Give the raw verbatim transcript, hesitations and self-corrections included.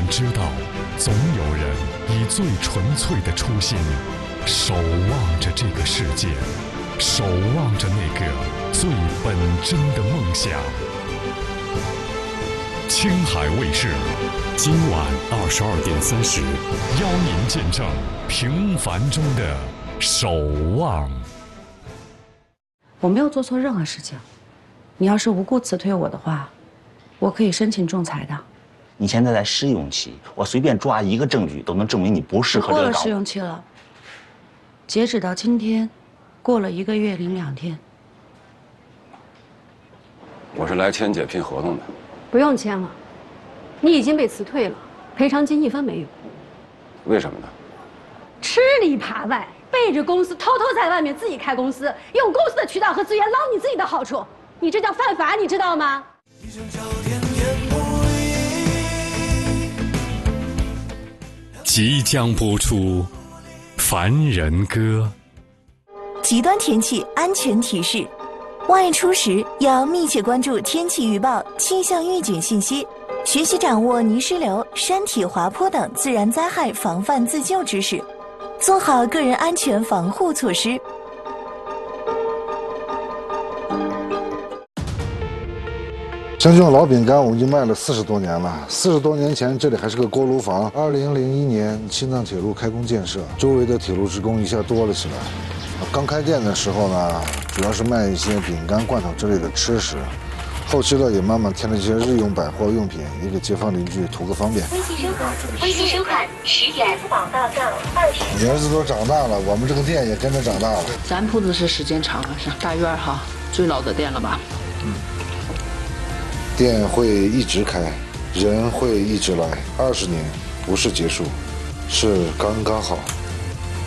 知道，总有人以最纯粹的初心，守望着这个世界，守望着那个最本真的梦想。青海卫视，今晚二十二点三十，邀您见证平凡中的守望。 我没有做错任何事情，你要是无故辞退我的话，我可以申请仲裁的。 你现在在试用期，我随便抓一个证据都能证明你不适合这个岗位。 过了试用期了，截止到今天，过了一个月零两天。 我是来签解聘合同的。 不用签了，你已经被辞退了，赔偿金一分没有。 为什么呢？ 吃里扒外，背着公司偷偷在外面自己开公司，用公司的渠道和资源捞你自己的好处，你这叫犯法，你知道吗？ 即将播出《凡人歌》。 极端天气安全提示：外出时要密切关注天气预报、气象预警信息，学习掌握泥石流、山体滑坡等自然灾害防范自救知识，做好个人安全防护措施。 像这种老饼干，我们已经卖了四十多年了。四十多年前，这里还是个锅炉房。二零零一年，青藏铁路开工建设，周围的铁路职工一下多了起来。刚开店的时候呢，主要是卖一些饼干、罐头之类的吃食。后期呢，也慢慢添了一些日用百货用品，也给街坊邻居图个方便。 微信收款，微信收款，十元。支付宝到账二十。 你儿子都长大了，我们这个店也跟着长大了。 咱铺子是时间长了，是大院哈，最老的店了吧？ 嗯。店会一直开，人会一直来，二十年不是结束，是刚刚好。